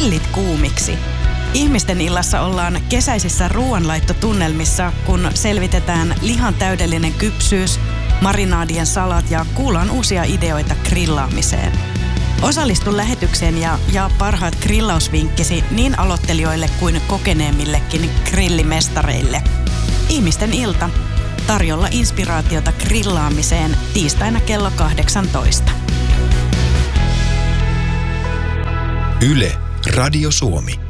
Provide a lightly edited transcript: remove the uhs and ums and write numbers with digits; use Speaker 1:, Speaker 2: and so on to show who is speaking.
Speaker 1: grillit kuumiksi. Ihmisten illassa ollaan kesäisissä ruoanlaittotunnelmissa, kun selvitetään lihan täydellinen kypsyys, marinaadien salat ja kuullaan uusia ideoita grillaamiseen. Osallistu lähetykseen ja jaa parhaat grillausvinkkisi niin aloittelijoille kuin kokeneemmillekin grillimestareille. Ihmisten ilta. Tarjolla inspiraatiota grillaamiseen tiistaina kello 18.
Speaker 2: Yle, Radio Suomi.